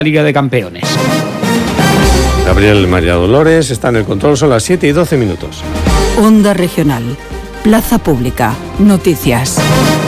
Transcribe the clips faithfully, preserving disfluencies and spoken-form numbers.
Liga de Campeones. Gabriel María Dolores está en el control, son las siete y doce minutos. Onda Regional, Plaza Pública, Noticias.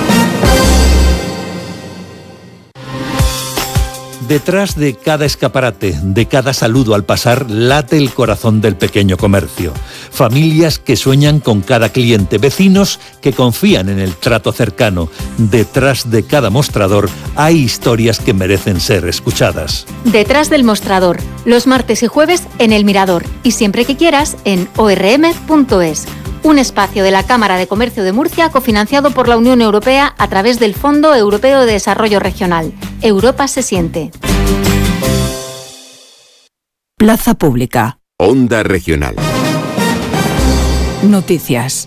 Detrás de cada escaparate, de cada saludo al pasar, late el corazón del pequeño comercio. Familias que sueñan con cada cliente, vecinos que confían en el trato cercano. Detrás de cada mostrador hay historias que merecen ser escuchadas. Detrás del mostrador, los martes y jueves en El Mirador y siempre que quieras en o r m punto es. Un espacio de la Cámara de Comercio de Murcia cofinanciado por la Unión Europea a través del Fondo Europeo de Desarrollo Regional. Europa se siente. Plaza Pública. Onda Regional. Noticias.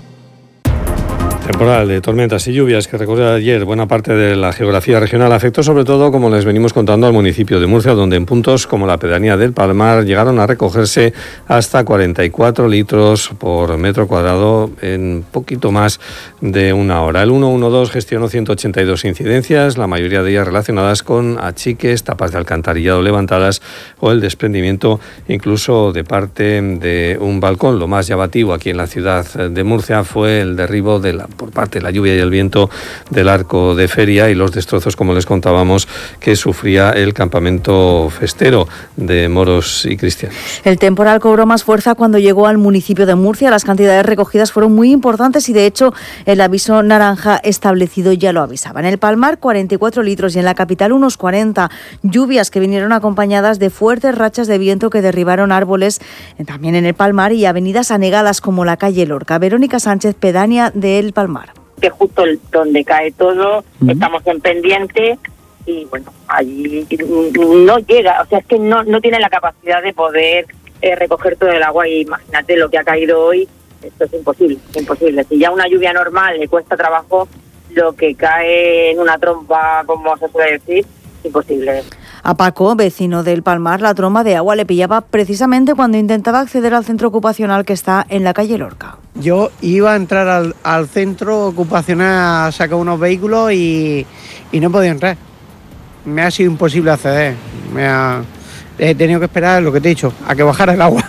Temporal de tormentas y lluvias que recorrió ayer buena parte de la geografía regional afectó sobre todo, como les venimos contando, al municipio de Murcia, donde en puntos como la pedanía del Palmar llegaron a recogerse hasta cuarenta y cuatro litros por metro cuadrado en poquito más de una hora. El ciento doce gestionó ciento ochenta y dos incidencias, la mayoría de ellas relacionadas con achiques, tapas de alcantarillado levantadas o el desprendimiento incluso de parte de un balcón. Lo más llamativo aquí en la ciudad de Murcia fue el derribo de la por parte de la lluvia y el viento del arco de feria y los destrozos, como les contábamos, que sufría el campamento festero de moros y cristianos. El temporal cobró más fuerza cuando llegó al municipio de Murcia. Las cantidades recogidas fueron muy importantes y, de hecho, el aviso naranja establecido ya lo avisaba. En el Palmar, cuarenta y cuatro litros y en la capital unos cuarenta. Lluvias que vinieron acompañadas de fuertes rachas de viento que derribaron árboles también en el Palmar y avenidas anegadas como la calle Lorca. Verónica Sánchez, pedánea del Palmar. Que justo donde cae todo, uh-huh. Estamos en pendiente y bueno, allí no llega, o sea, es que no, no tiene la capacidad de poder eh, recoger todo el agua y imagínate lo que ha caído hoy, esto es imposible, imposible. Si ya una lluvia normal le cuesta trabajo, lo que cae en una trompa, como se suele decir, es imposible. A Paco, vecino del Palmar, la tromba de agua le pillaba precisamente cuando intentaba acceder al centro ocupacional que está en la calle Lorca. Yo iba a entrar al, al centro ocupacional a sacar unos vehículos y, y no podía entrar. Me ha sido imposible acceder. Me ha, he tenido que esperar, lo que te he dicho, a que bajara el agua.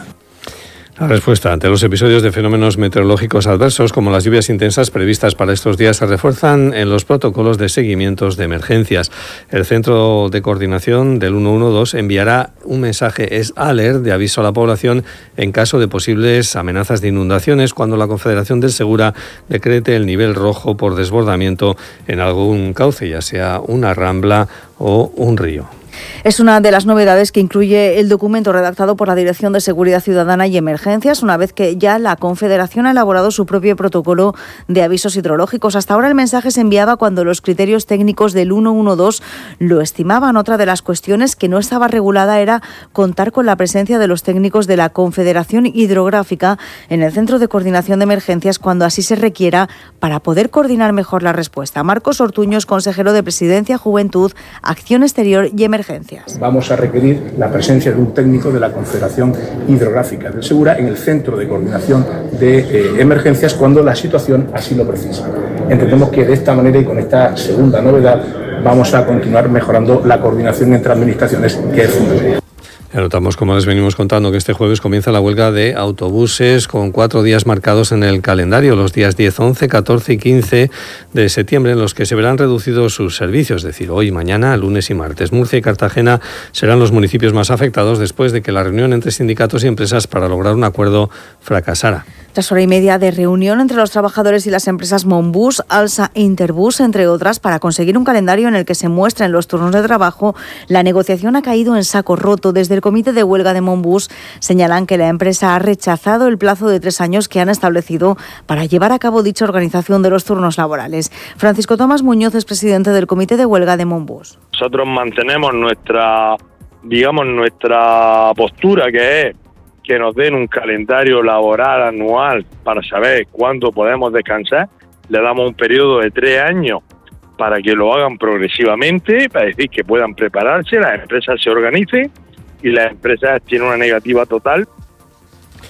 La respuesta ante los episodios de fenómenos meteorológicos adversos como las lluvias intensas previstas para estos días se refuerzan en los protocolos de seguimientos de emergencias. El Centro de Coordinación del ciento doce enviará un mensaje es alert de aviso a la población en caso de posibles amenazas de inundaciones cuando la Confederación del Segura decrete el nivel rojo por desbordamiento en algún cauce, ya sea una rambla o un río. Es una de las novedades que incluye el documento redactado por la Dirección de Seguridad Ciudadana y Emergencias, una vez que ya la Confederación ha elaborado su propio protocolo de avisos hidrológicos. Hasta ahora el mensaje se enviaba cuando los criterios técnicos del ciento doce lo estimaban. Otra de las cuestiones que no estaba regulada era contar con la presencia de los técnicos de la Confederación Hidrográfica en el Centro de Coordinación de Emergencias cuando así se requiera para poder coordinar mejor la respuesta. Marcos Ortuño es consejero de Presidencia, Juventud, Acción Exterior y Emergencias. Vamos a requerir la presencia de un técnico de la Confederación Hidrográfica del Segura en el Centro de Coordinación de eh, Emergencias cuando la situación así lo precisa. Entendemos que de esta manera y con esta segunda novedad vamos a continuar mejorando la coordinación entre administraciones, que es fundamental. Notamos, como les venimos contando, que este jueves comienza la huelga de autobuses con cuatro días marcados en el calendario, los días diez, once, catorce y quince de septiembre, en los que se verán reducidos sus servicios, es decir, hoy, mañana, lunes y martes. Murcia y Cartagena serán los municipios más afectados después de que la reunión entre sindicatos y empresas para lograr un acuerdo fracasara. Tras hora y media de reunión entre los trabajadores y las empresas Monbus, Alsa e Interbus, entre otras, para conseguir un calendario en el que se muestren los turnos de trabajo, la negociación ha caído en saco roto. Desde el comité de huelga de Monbus señalan que la empresa ha rechazado el plazo de tres años que han establecido para llevar a cabo dicha organización de los turnos laborales. Francisco Tomás Muñoz es presidente del comité de huelga de Monbus. Nosotros mantenemos nuestra, digamos, nuestra postura, que es que nos den un calendario laboral anual para saber cuándo podemos descansar. Le damos un periodo de tres años para que lo hagan progresivamente, para decir que puedan prepararse, las empresas se organicen y las empresas tienen una negativa total.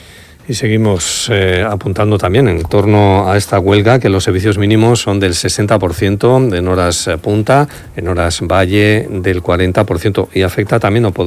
Y seguimos eh, apuntando también en torno a esta huelga que los servicios mínimos son del sesenta por ciento en horas punta, en horas valle del cuarenta por ciento y afecta también o